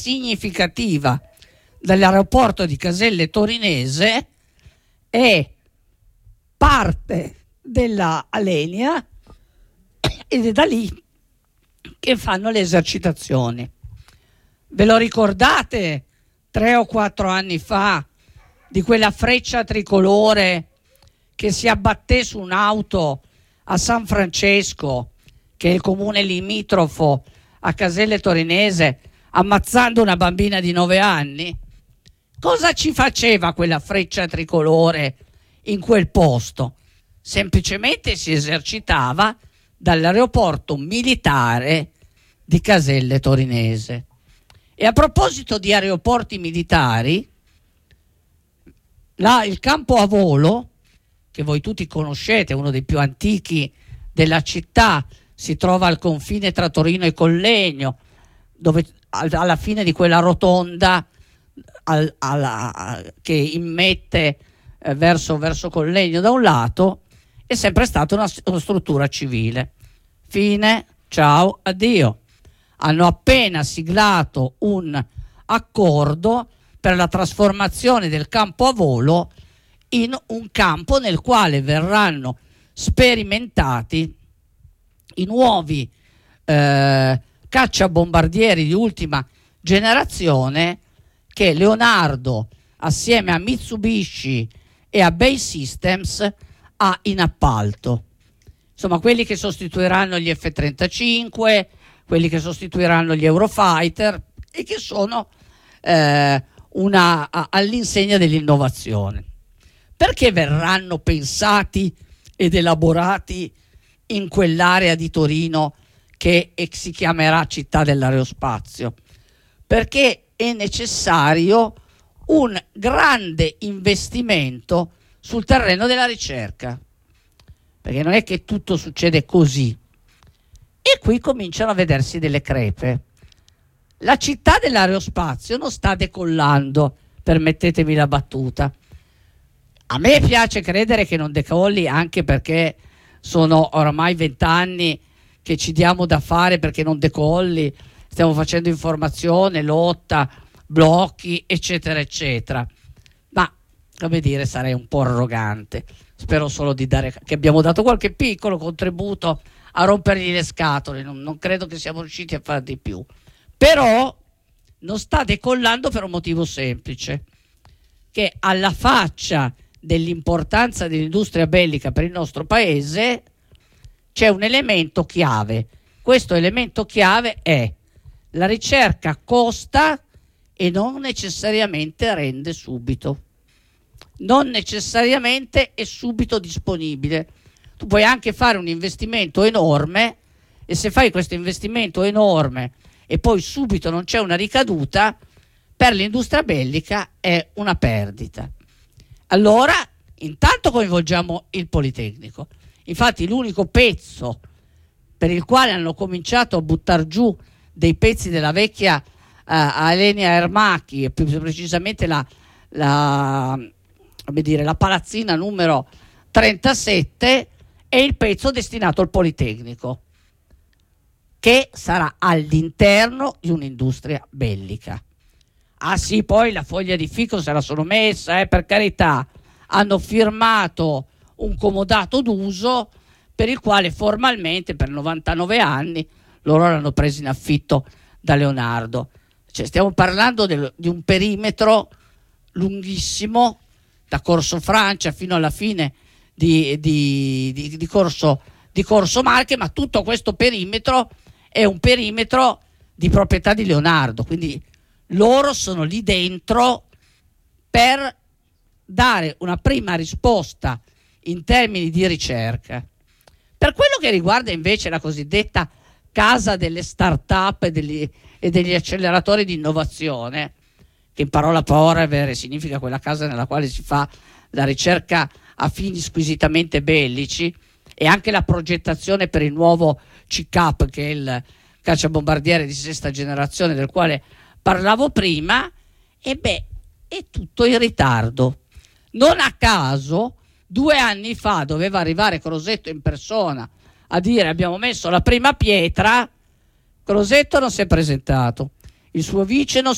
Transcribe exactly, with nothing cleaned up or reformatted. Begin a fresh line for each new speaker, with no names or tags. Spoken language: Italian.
significativa dell'aeroporto di Caselle Torinese è parte della Alenia ed è da lì che fanno le esercitazioni. Ve lo ricordate tre o quattro anni fa di quella freccia tricolore che si abbatté su un'auto a San Francesco, che è il comune limitrofo a Caselle Torinese, ammazzando una bambina di nove anni? Cosa ci faceva quella freccia tricolore in quel posto? Semplicemente si esercitava dall'aeroporto militare di Caselle Torinese. E a proposito di aeroporti militari, là, il campo a volo, che voi tutti conoscete, uno dei più antichi della città, si trova al confine tra Torino e Collegno, dove alla fine di quella rotonda al, alla, che immette eh, verso, verso Collegno da un lato, è sempre stata una, una struttura civile. Fine, ciao, addio. Hanno appena siglato un accordo per la trasformazione del campo a volo in un campo nel quale verranno sperimentati i nuovi eh, cacciabombardieri di ultima generazione che Leonardo, assieme a Mitsubishi e a Bay Systems, ha in appalto. Insomma, quelli che sostituiranno gli F trentacinque, quelli che sostituiranno gli Eurofighter e che sono eh, una, a, all'insegna dell'innovazione. Perché verranno pensati ed elaborati in quell'area di Torino che si chiamerà città dell'aerospazio? Perché è necessario un grande investimento sul terreno della ricerca, perché non è che tutto succede così. E qui cominciano a vedersi delle crepe. La città dell'aerospazio non sta decollando, permettetemi la battuta. A me piace credere che non decolli, anche perché sono oramai vent'anni che ci diamo da fare perché non decolli, stiamo facendo informazione, lotta, blocchi, eccetera, eccetera. Ma, come dire, sarei un po' arrogante. Spero solo di dare, che abbiamo dato qualche piccolo contributo a rompergli le scatole, non, non credo che siamo riusciti a fare di più. Però non sta decollando per un motivo semplice, che alla faccia dell'importanza dell'industria bellica per il nostro paese c'è un elemento chiave. Questo elemento chiave è: la ricerca costa e non necessariamente rende subito, non necessariamente è subito disponibile. Tu puoi anche fare un investimento enorme, e se fai questo investimento enorme e poi subito non c'è una ricaduta, per l'industria bellica è una perdita. Allora, intanto coinvolgiamo il Politecnico. Infatti l'unico pezzo per il quale hanno cominciato a buttare giù dei pezzi della vecchia uh, Alenia Aermacchi, e più precisamente la, la, come dire, la palazzina numero trentasette, è il pezzo destinato al Politecnico, che sarà all'interno di un'industria bellica. Ah sì, poi la foglia di fico se la sono messa, eh, per carità. Hanno firmato un comodato d'uso per il quale formalmente per novantanove anni loro l'hanno preso in affitto da Leonardo. Cioè, stiamo parlando del, di un perimetro lunghissimo, da Corso Francia fino alla fine di, di, di, di, Corso, di Corso Marche, ma tutto questo perimetro è un perimetro di proprietà di Leonardo, quindi loro sono lì dentro per dare una prima risposta in termini di ricerca. Per quello che riguarda invece la cosiddetta casa delle start-up e degli, e degli acceleratori di innovazione, che in parola povera significa quella casa nella quale si fa la ricerca a fini squisitamente bellici, e anche la progettazione per il nuovo C C A P, che è il cacciabombardiere di sesta generazione del quale parlavo prima, e beh, è tutto in ritardo. Non a caso due anni fa doveva arrivare Crosetto in persona a dire: abbiamo messo la prima pietra. Crosetto non si è presentato, il suo vice non